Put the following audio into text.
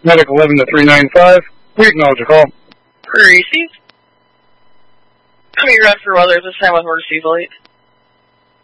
Medic 11 to 395. We acknowledge your call. Received. I'm your run for weather this time with emergency light.